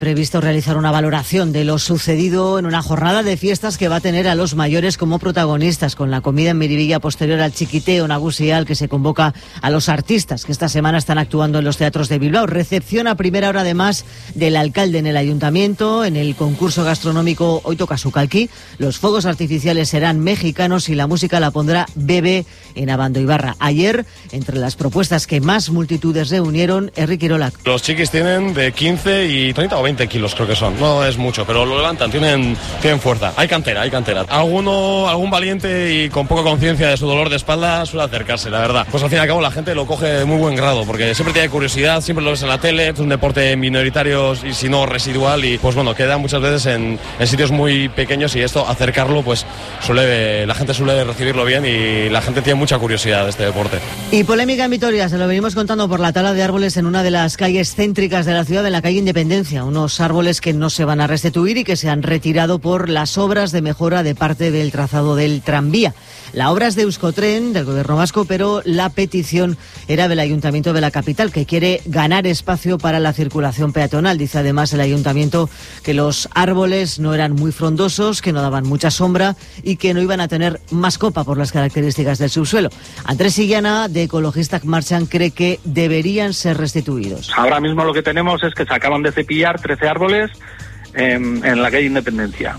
Previsto realizar una valoración de lo sucedido en una jornada de fiestas que va a tener a los mayores como protagonistas, con la comida en Miribilla posterior al Chiquiteo Nagusial, que se convoca a los artistas que esta semana están actuando en los teatros de Bilbao. Recepción a primera hora, además, del alcalde en el ayuntamiento. En el concurso gastronómico hoy toca Sucalquí. Los fuegos artificiales serán mexicanos y la música la pondrá Bebe en Abandoibarra. Ayer, entre las propuestas que más multitudes reunieron, Enrique Irolac. Los chiquis tienen de 15 y 30 o 20 kilos, creo que son. No es mucho, pero lo levantan, tienen fuerza. Hay cantera. Algún valiente y con poca conciencia de su dolor de espalda suele acercarse, la verdad. Pues al fin y al cabo la gente lo coge de muy buen grado, porque siempre tiene curiosidad, siempre lo ves en la tele, es un deporte minoritario y si no residual, y pues bueno, queda muchas veces en sitios muy pequeños, y esto, acercarlo, pues la gente suele recibirlo bien y la gente tiene mucha curiosidad de este deporte. Y polémica en Vitoria, se lo venimos contando por la tala de árboles en una de las calles céntricas de la ciudad, en la calle Independencia. Unos árboles que no se van a restituir y que se han retirado por las obras de mejora de parte del trazado del tranvía. La obra es de Euskotren, del gobierno vasco, pero la petición era del ayuntamiento de la capital, que quiere ganar espacio para la circulación peatonal. Dice además el ayuntamiento que los árboles no eran muy frondosos, que no daban mucha sombra y que no iban a tener más copa por las características del subsuelo. Andrés Illana, de Ecologistak Marchan, cree que deberían ser restituidos. Ahora mismo lo que tenemos es que se acaban de cepillar 13 árboles en la calle Independencia.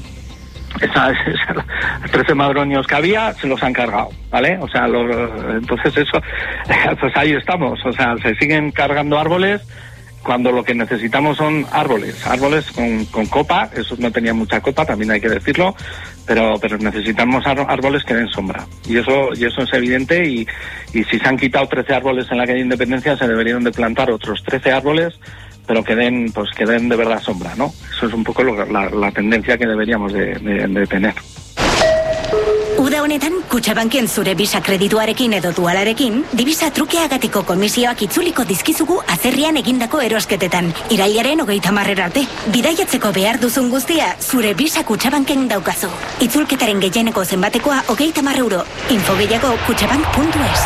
13 madroños que había se los han cargado, ¿vale? O sea, entonces eso, pues ahí estamos. O sea, se siguen cargando árboles cuando lo que necesitamos son árboles con copa. Esos no tenían mucha copa, también hay que decirlo, pero necesitamos árboles que den sombra. Y eso es evidente, y si se han quitado 13 árboles en la calle Independencia, se deberían de plantar otros 13 árboles, pero que den de verdad sombra, ¿no? Eso es un poco la tendencia que deberíamos de tener. Uda honetan, Kutxabanken zure Visa kredituarekin edo dualarekin, Divisa trukeagatiko komisioak itzuliko dizkizugu atzerrian egindako erosketetan. Irailaren 30 arte. Bidaiatzeko behar duzun guztia, zure Visa Kutxabanken daukazu. Itzulketaren gehieneko zenbatekoa 30 euro. Info gehiago kutxabank.es.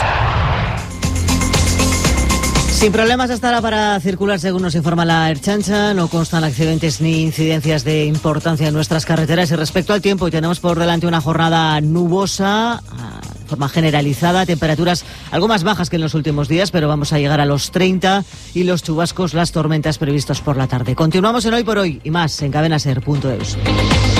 Sin problemas hasta ahora para circular, según nos informa la Ertzaintza. No constan accidentes ni incidencias de importancia en nuestras carreteras. Y respecto al tiempo, tenemos por delante una jornada nubosa, de forma generalizada, temperaturas algo más bajas que en los últimos días, pero vamos a llegar a los 30, y los chubascos, las tormentas previstos por la tarde. Continuamos en Hoy por Hoy y más en cadenaser.eus.